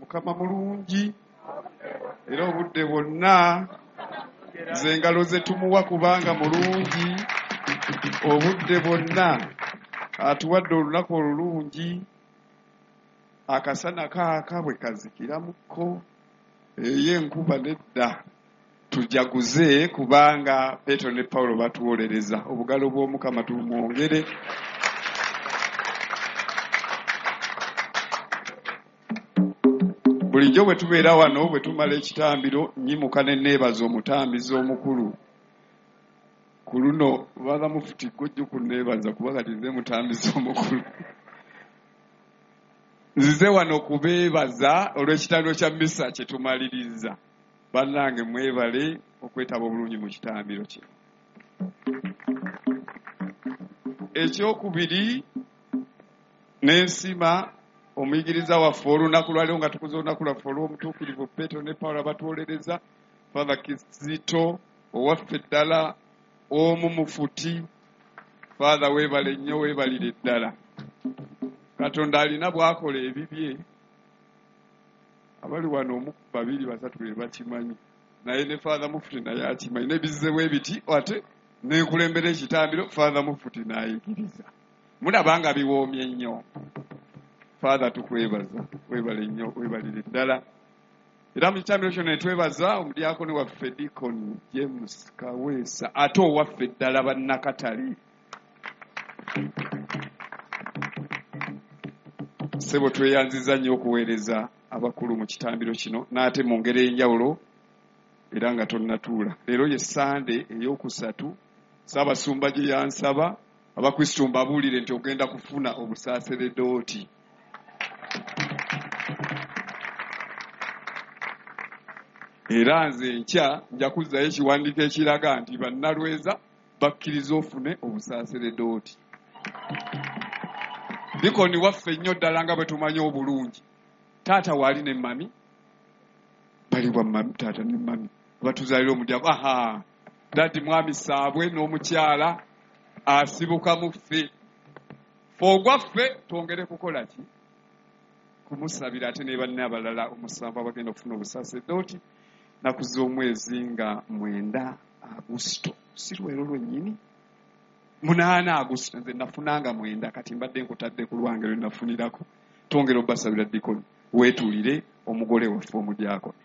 Mukama mulungi era obudde bwonna nze engalo ze tumuwa kubanga mulungi. Obudde bwonna atuwadde olunaku olulungi, akasana kaaka bwe kazikiramuko, enkuba nedda. Tujaguze kubanga Petero ne Paulo batuwolereza. Obugalo bw'Omukama tumwongere. Bulijjo bwe tubeera wano, bwe tumala ekitambiro, nnyimuka ne neebaza omutambizi omukulu. Ku luno baza mufuti gojjo kunneebaza kuba kati nze mutambizi omukulu. Nzize wano kubeebaza olw'ekitambiro kya mmisa kye tumaliriza. Bannange mwebale okwetaba obulungi mu kitambiro kino. Ekyokubiri, n'ensima omuyigiriza waffe olunaku lwaliwo nga tukuze olunaku lwaffe olw'omutuukirivu Petero ne Paulo abatuwolereza. Father Kizito owaffe ddala omu mufuti. Father weebale nnyo, weebalire ddala. Katonda alina bw'akola ebibye. Abali wano omu babiri basatu be bakimanyi, naye ne Father Mufuti naye akimanyi. N'ebizze bwe biti ate n'enkulembera ekitambiro Father Mufuti n'ayigiriza. Mulabanga biwoomye nnyo. Father tukwebaza, weebale nnyo, weebalire ddala. Era mu kitambiro kyo ne twebaza omudyakoni waffe Deacon James Kaweesa, ate owaffe ddala bannakatale. Sebo tweyanziza nnyo okuweereza abakulu mu kitambiro kino, n'ate mu ngeri ey'enjawulo era nga tonnatuula. Leero ye Sande ey'okusatu, Ssaabasumba gye yansaba Abakristo mbabuulire nti ogenda kufuna obusaaseredooti. Era nze nkya nja kuzzayo ekiwandiiko ekiraga nti bannalweza bakkiriza ofune obusaaseredooti. Dikoni waffe nnyo ddala nga bwe tumanyi obulungi. Taata waali ne mami, bali bwa mami, taata ne mami batuzaalira omudyako. Dadi mwami Saabwe n'omukyala asibuka mu ffe. Ogwaffe twongere kukola ki? Kumusabira ate ne banne abalala omusanvu abagenda okufuna obusaaseredooti naku z'omwezi nga 9 Agusto. Si lwero lwennyini 8 Agusto nze nafunanga 9, kati mbadde nkutadde ku lwange lwe nafunirako. Twongere obbasabira Dikoni weetuulire omugole waffe omudyakoni.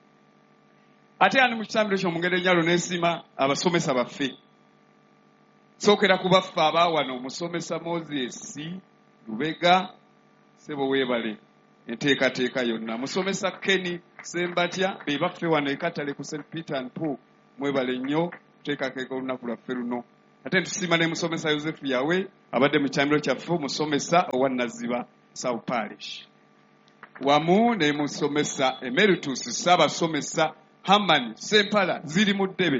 Ate ani mu kitambiro kyo mu ngeri enjalo n'ensima abasomesa baffe. Sookera ku baffe abaawano omusomesa Moses Lubega, Sebo weebale enteekateeka yonna. Musomesa Kenny Sembatya be baffe wano ekatale ku St. Peter and Paul, mwebale nnyo teekateeka olunaku lwaffe luno. Ate tusiima ne musomesa Joseph Yawe abadde mu kitambiro kyaffe, omusomesa owa Naziba South Parish. Wamu ne musomesa Emeritus Ssaabasomesa Hamani Sempala ziri mu ddebe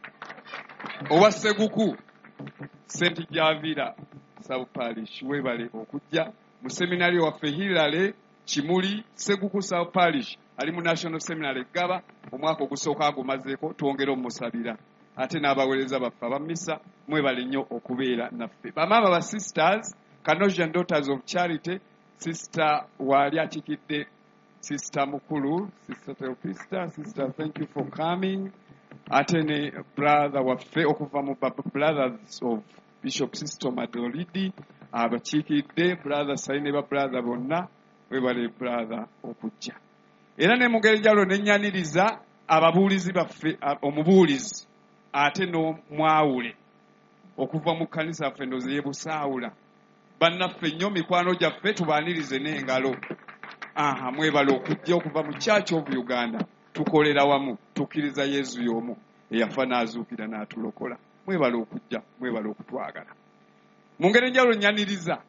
owa Seguku St. Javira South Parish, weebale okujja. Mu seminari waffe Hilale Kimuli Seguku South Parish ali mu National Seminary Gaba, omwaka ogusooka agumazeeko, twongere omusabira. Ate n'abaweereza baffe abamisa mwebale nnyo okubeera naffe. Bamaama ba sisters, Canosian Daughters of Charity, Sister wali akikidde, Sister Mukulu, Sister Theopista, Sister thank you for coming. Ate ne brother waffe okuva mu Brothers of Bishop Sisto Madolidi abakiikidde, brother Saine ba brother bonna webale brother okujja. Era ne mu ngeri njalo n'ennyaniriza ababuulizi baffe, omubuulizi ate n'omwawule okuva mu kkanisa yaffe ndoozi y'e Busaawula. Bannaffe nnyo mikwano gyaffe tubaanirize n'engalo. Mwebale okujja okuva mu Church of Uganda, tukolera wamu, tukkiriza Yesu y'omu eyafa n'azuukira n'atulokola. Mwebale okujja, mwebale okutwagala. Mu ngeri enjalo nnyaniriza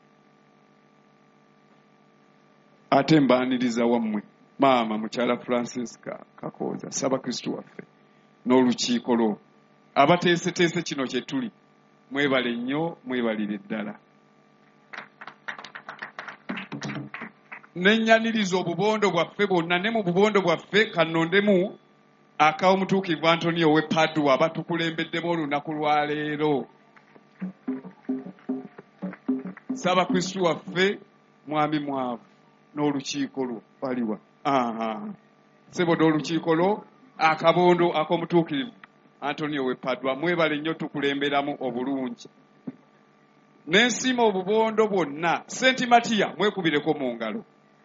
ate mbaaniriza wammwe maama mukyala Francisca Kakooza Ssaabakristo waffe n'olukiiko lwo abateeseteese kino kye tuli. Mwebale nnyo, mwebalire ddala. N'ennyaniriza obubondo bwaffe bwonna, ne mu bubondo bwaffe kannondemu ak'omutuukirivu Antonio we Padua abatukulembeddemu olunaku lwa leero. Ssaabakristo waffe mwami mwavu n'olukiiko lwo waliwa sebo n'olukiiko lwo akabondo ak'omutuukirivu Antonio Wepadwa mwebale nnyo tukulemberamu obulungi n'ensima obubondo bwonna St. Matiya mwekubireko mu ngalo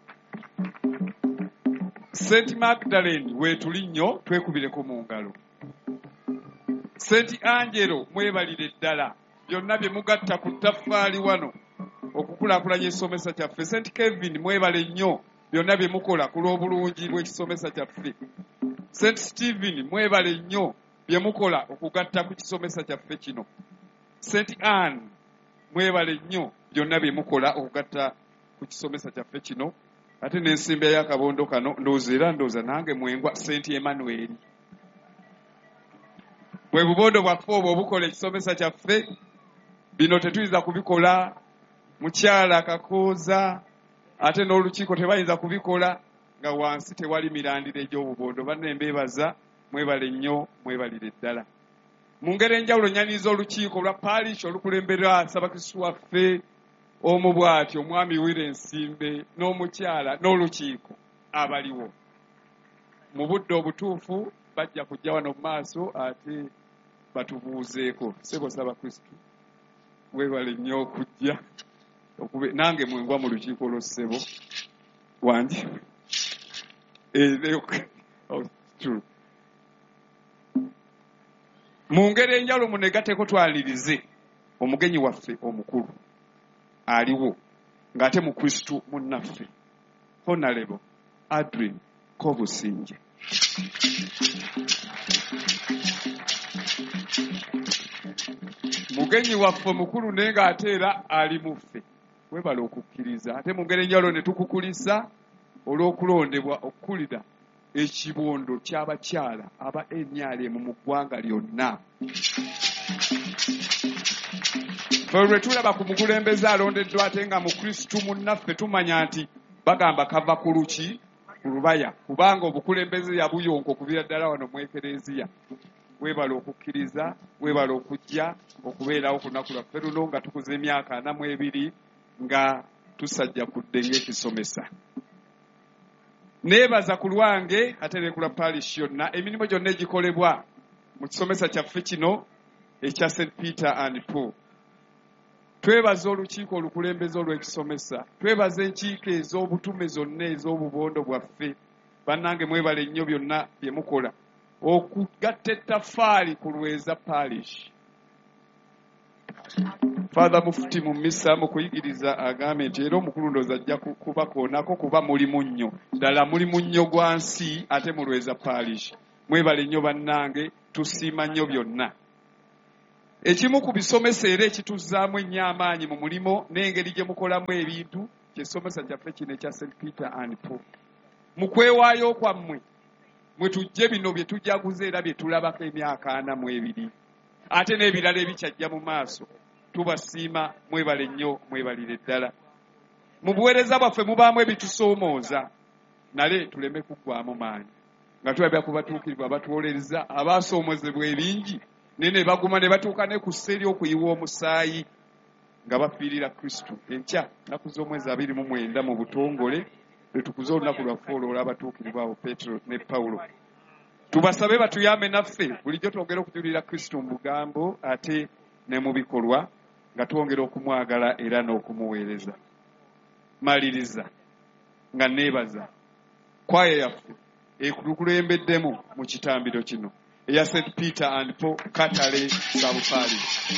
St. Magdalene weetuli nnyo twekubireko mu ngalo St. Angelo mwebalire ddala byonna bye mugatta ku ttaffaali wano okukulaakulanya ekisomesa kyaffe St. Kevin mwebale nnyo byonna bye mukola ku lw'obulungi bw'ekisomesa kyaffe St. Stephen mwebale nnyo bye mukola okugatta ku kisomesa kyaffe kino St. Anne mwebale nnyo byonna bye mukola okugatta ku kisomesa kyaffe kino ate n'ensimba y'akabondo kano ndowooza nange mwengwa St. Emmanuel bwe bubondo bwaffe obwo obukola ekisomesa kyaffe bino tetuyinza kubikola mukyala Kakooza ate n'olukiiko tebayinza kubikola nga wansi tewali mirandira egy'obubondo banne mbeebaza mwebale nnyo mwebalire ddala mu ngeri enjawulo nnyaniza olukiiko lwa paalishi olukulembera Ssabakristu waffe omu bw'atyo omwami Wire Nsimbe n'omukyala n'olukiiko abaliwo mu budde obutuufu bajja kujja wano mu maaso ate batubuuzeeko ssebo Ssabakristu webale nnyo okujja nange mwengwa mu lukiiko lw'ossebo wangi mu ngeri enjalo munegateko twanirize omugenyi waffe omukulu aliwo ng'ate mu Kristu munnaffe Honorable Adrian Kobusinje mugenyi waffe mukulu naye ng'ate era ali muffe webala okukkiriza ate mu ngeri enjalo ne tukukulisa olw'okulondebwa okukulira ekibondo ky'abakyala aba NRM mu ggwanga lyonna lwe tulaba ku mukulembeze alondeddwa ate nga mu Kristu munnaffe tumanya nti bagamba kava ku luki ku lubaya kubanga obukulembeze yabuyonka okuviira ddala wano mu Ekereziya webala okukkiriza webala okujja okubeerawo ku lunaku lwaffe luno nga tukuze emyaka 42 nga tusajja kudde ng'ekisomesa neebaza ku lwange ate ne ku lwa paalishi yonna emirimu gyonna egikolebwa mu kisomesa kyaffe kino ekya St. Peter and Paul twebaza olukiiko olukulembeze olw'ekisomesa twebaza enkiiko ez'obutume zonna ez'obubondo bwaffe bannange mwebale nnyo byonna bye mukola okugatta ettaffaali ku lweza paalishi Father Mufti mu mmisa mu kuyigiriza agambye nti era omukulu ndoozi ajja kubakoonako kuba mulimu nnyo ddala mulimu nnyo gwa nsi ate mulweza paalishi mwebale nnyo bannange tusiima nnyo byonna ekimu ku bisomesa era ekituzzaamu ennyo amaanyi mu mulimo n'engeri gye mukolamu ebintu kyesomesa kyaffe kino ekya St. Peter and Paul mu kwewaayo kwammwe mwe tujje bino bye tujaguze era bye tulabako emyaka 42 ate n'ebirala ebikyajja mu maaso tubasiima mwebale nnyo mwebalire ddala mu buweereza bwaffe mubaamu ebitusoomooza nale tuleme kuggwaamu maanyi nga tulabira ku batuukirivu abatuwolereza abaasoomozebwa ebingi naye ne baguma ne batuuka ne ku sseri okuyiwa omusaayi nga bafiirira Kristu enkya nnaku z'omwezi 29 mu butongole lwe tukuze olunaku lwaffe olwo olw'abatuukirivu abo Petero ne Pawulo tubasabe batuyambe naffe bulijjo twongera okujulira Kristu mu bugambo ate ne mu bikolwa nga twongera okumwagala era n'okumuweereza maliriza nga neebaza kwaya yaffe ekutukulembeddemu mu kitambiro kino eya St. Peter and Paul Katale Sabupaali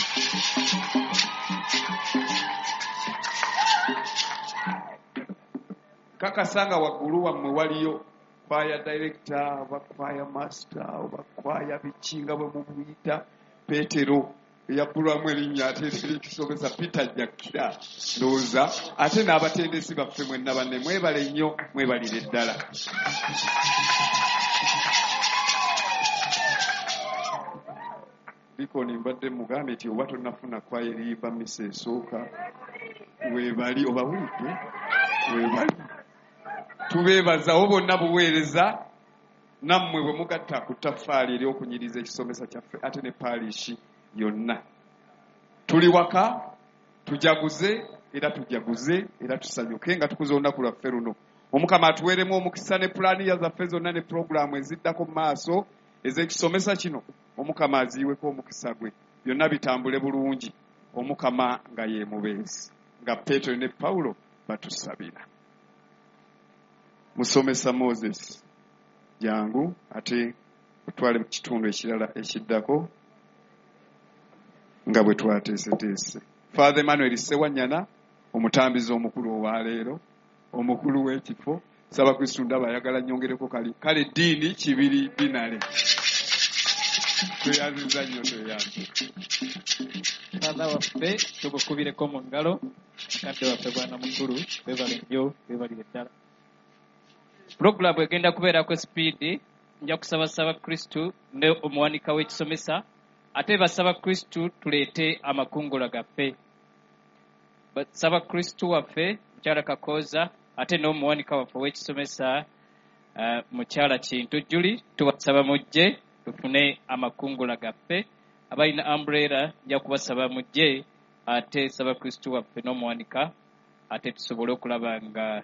kakasanga waggulu wammwe waliyo kwaya director oba kwaya master oba kwaya bikinga bwe mubuyita Petero eyabbulwamu erinnya ate ekisomesa Peter Jakira ndowooza ate n'abatendesi baffe mwenna banne mwebale nnyo mwebalire ddala Bikoni mbadde mugambe nti oba tonnafuna kwaya eriyimba mmisa esooka weebali oba wulidde weebali tubeebazawo bonna buweereza nammwe bwe mugatta ku ttaffaali ery'okunyiriza ekisomesa kyaffe ate ne paalishi yonna tuli waka tujaguze era tujaguze era tusanyuke nga tukuze olunaku lwaffe luno. Omukama atuweeremu omukisa ne pulaani zaffe zonna ne pulogulaamu eziddako mu maaso ez'ekisomesa kino. Omukama aziiweko omukisa gwe, byonna bitambule bulungi, omukama nga ye mubeezi, nga Peetero ne Pawulo batusabira. Musomesa Moses jangu ate utwale mu kitundu ekirala ekiddako nga bwe twateeseteese. Father Emmanuel Sewanyana, omutambizi omukulu owaleero, omukulu w'ekifo, saba Kristo ndaba ayagala nnyongereko kale ddiini kibiri binale. Tweyanziza nnyo tweyanze. Father waffe tugukubireko mu ngalo, mukadde waffe bwana mukulu, beebale nnyo, beebalire ddala. Pulogulaamu egenda kubeerako sipiidi, nja kusaba saba Kristo ne omuwanika w'ekisomesa, ate basaba Kristo tuleete amakungula gaffe. Basaba Kristo waffe mukyala Kakooza ate n'omuwanika waffe w'ekisomesa mukyala Kintu Juli, tubasaba mujje tufune amakungula gaffe. Abalina umbrella nja kubasaba mujje ate saba Kristo waffe n'omuwanika ate tusobole okulaba nga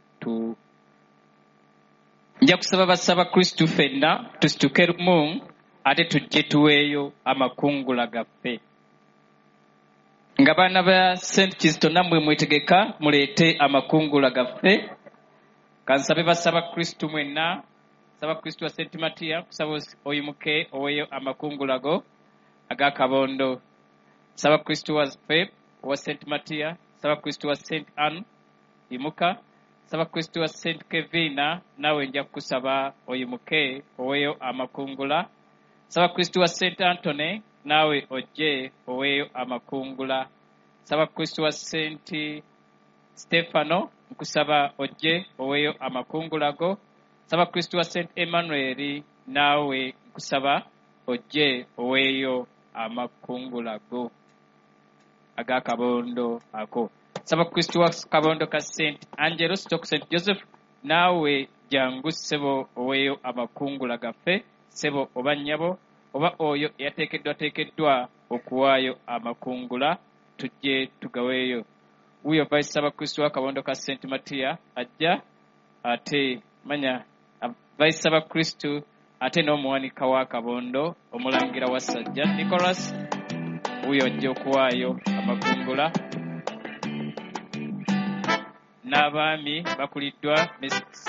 nja kusaba basaba Kristo ffenna tusituke lumu ate tujje tuweeyo amakungula gaffe. Nga baana ba St. Kizito nammwe mwetegeka muleete amakungula gaffe. Kansabe basaba Kristo mwenna, saba Kristo wa St. Matia kusaba oyimuke oweeyo amakungula go ag'akabondo. Saba Kristo waffe wa St. Matia, saba Kristo wa St. Anne imuka, saba Kristo wa St. Kevina nawe nja kusaba oyimuke oweeyo amakungula. Saba Kristo wa St. Anthony nawe ojje oweeyo amakungula. Saba Kristo wa St. Stefano nkusaba ojje oweeyo amakungula go. Saba Kristo wa St. Emmanuel nawe nkusaba ojje oweeyo amakungula go ag'akabondo ako. Saba Kristo wa kabondo ka St. Angelo Stock St. Joseph nawe jangu sebo oweeyo amakungula gaffe. Sebo oba nnyabo oba oyo eyateekeddwa okuwaayo amakungula tujje tugaweeyo. Wuyo Vice Saba Kristo wa kabondo ka St. Matia ajja ate manya Vice Saba Kristo ate n'omuwanika wa kabondo omulangira wa Sajja Nicholas wuyo ajja okuwaayo amakungula. N'abaami bakuliddwa